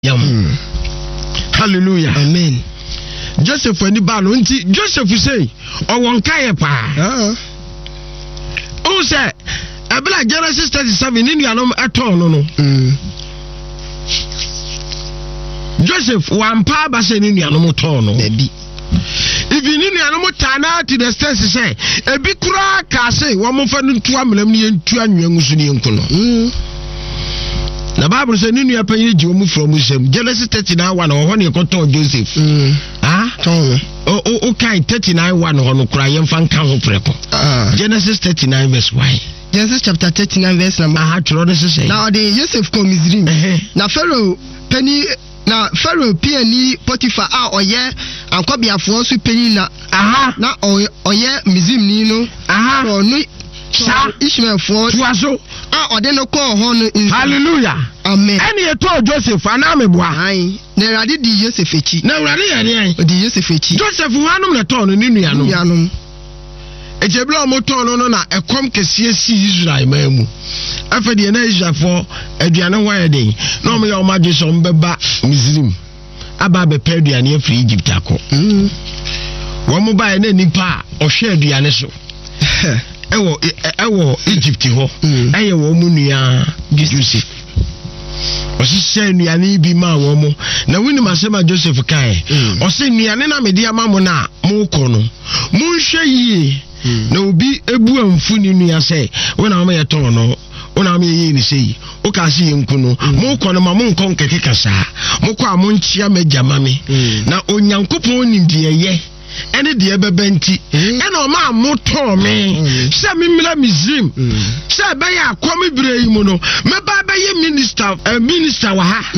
yam. Hallelujah. Amen. Joseph ani ba no nti Joseph say owon kaye pa. O say abla Genesis 37 ni nuanom eton no. Joseph wampa ba se ni nuanom ton no. Baby. If you need nuanom tana to the extent say ebi kura ka say wo mo fa ntu amlam ni entu anwangusu ni enkuno. The Bible says, "Ninu ya penye jiwomu from Muslim." Genesis 39:1. Or when you control Joseph. Okay, 39:1. Or no cry and fan can preko. Genesis 39:1. Genesis chapter 39 verse number. Now the Joseph come Misrim. Now Pharaoh penny. Now Pharaoh penny Potiphar oye and Kobiafo so penny na. Na oye Misrim ni no. No Ishmael for Tuaso. Odeno call hon in. Hallelujah. Amen. Any you told Joseph anamebwa. Ai. Na radi di Joseph echi. Na radi ya di Joseph echi. Joseph wanum na ton ni nuanom. Nuanom. Ejebla mo ton no na ekom kese si Israel mamu. Afede na Israel for aduane hwan den. Na o me ya o madwe so mbeba Misrim. Aba be pa aduane afri Egypt akọ. Wo mo ba na nipa o hwe aduane so. Ewo Egypt ho eye wo mu nua Joseph o se nuane bi ma wo mu na wini masema Joseph kai o se nuane na mede ama mo na mo ko no mu hwe yie na obi ebu amfu ni nua se wona ma ye ton no wona ma ye ni sei o ka se yenku no mo ko no ma mo nkon keke kasa mo ko amonchia majama me na onyankopon ni dieye ene de ebebenti ene o ma moto me se mimla Misrim se be ya akomi bire yi mu no me ba be ye minister wa ha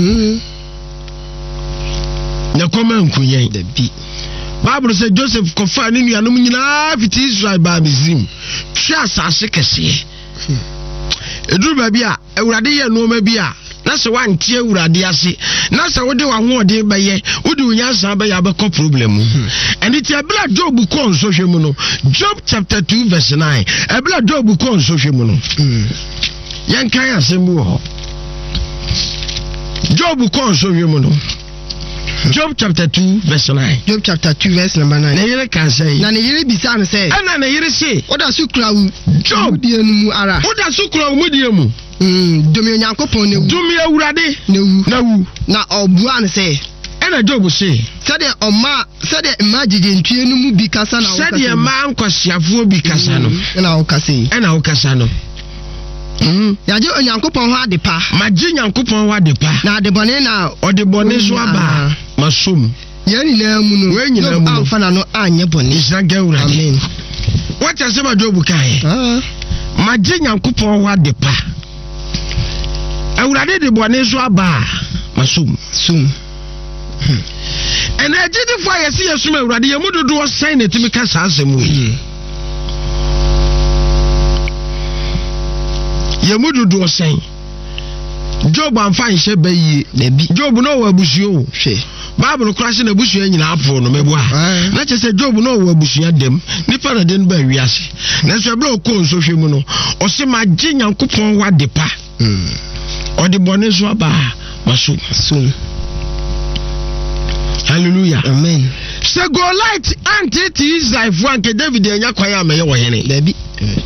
na koma nkunyen the bi Bible say Joseph kofa ni nuanom nyina fiti Israel ba Misrim twa asase kese eduru ba bi a Awurade ye no ma bi a na se wantie Awurade ase na se wode wa hoode ba ye wode unyansa ba ya ba ko problem and it ebla Job ko nso hwemu no Job chapter 2 verse 9 ebla Job ko nso hwemu no yan kan asemu ho Job ko nso hwemu no Job chapter 2 verse 9. Job chapter 2 verse number 9. Na yere kan say. Na yere bisa no say. Na yere say. Oda sukura wu. Job die no mu ara. Oda sukura wu die mu. Domi Onyankopon ne wu. Domi Awurade ne wu. Na wu. Na obua no say. Na Job say. Sade oma sade imagine ntue no mu bi kasa na wo kasa. Sade ma nkwasiafo bi kasa no. Na wo kasa yi. Na wo kasa no. Yaje Onyankopon ho adepa. Maje Onyankopon ho adepa. Na adebone na odebone so aba. Masum. Yeni na mu no. We nyina mu. Amfa na no anye bone. Isaga Awurade. Amen. What you say about Job kai? Maje Onyankopon ho adepa. Awurade de bone so aba. Masum. Sum. And I did it for you see a swim already. You would do a sign it to me cast handsome way. You would do a sign. Job and fine she be Job no abusio. Bible crashing a bush in Apple no meboa. Not just a Job no abusia dem. Nipa na den ba wiase. Na so bro ko so hwemu no. O se ma genya kupon wa depa. O de bone so aba maso. Hallelujah. Amen. So go light anti Israel for anke David enya kwaya me ye wo hene. Dabi.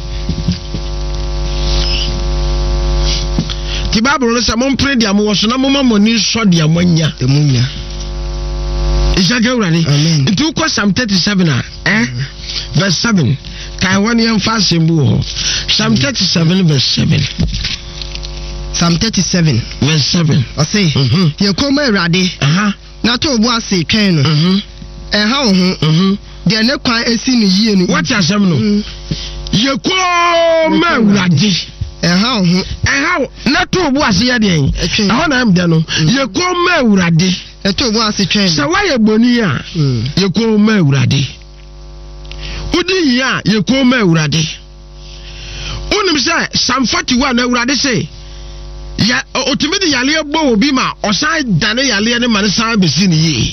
Ti Bible no say mon pray dia mo so na mo mamoni so dia monya. Emunya. Isaga Awurade. Amen. Nti ko Psalm 37 verse 7. Kai one yam fasembu ho. Psalm 37 verse 7. Psalm 37 verse 7. I say, ye come Awurade. Na to bo ase twen no ha wo ho de ne kwan esi ne yie no what asem no ye ko ma Awurade ha wo ho na to bo ase ye de ho na am de no ye ko ma Awurade to bo ase twen se wa ye boni a ye ko ma Awurade udi ya ye ko ma Awurade unim se Psalm 41 na Awurade say ya otimidi yale bo obi ma osan dane yale ne man san besi ni yi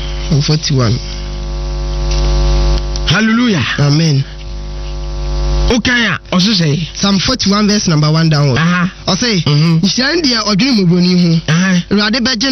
41. Hallelujah. Amen. okay ɔse say Psalm 41 verse number 1 downward. Ɔse nhyira dia ɔdwene mu broni ho. Awurade bɛgye